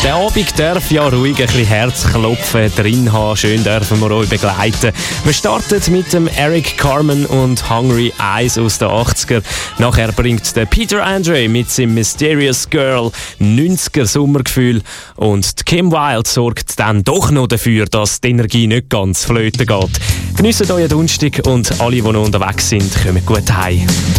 Der Abend darf ja ruhig ein bisschen Herzklopfen drin haben. Schön dürfen wir euch begleiten. Wir starten mit dem Eric Carmen und Hungry Eyes aus den 80er. Nachher bringt der Peter Andre mit seinem Mysterious Girl 90er Sommergefühl. Und die Kim Wilde sorgt dann doch noch dafür, dass die Energie nicht ganz flöten geht. Geniessen euren Donnerstag und alle, die noch unterwegs sind, kommen gut heim.